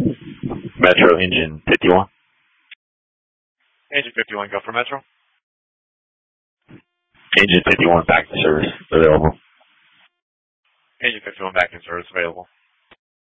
Metro engine 51. Engine 51, go for Metro. Engine 51 back to service available. Engine 51 back in service available.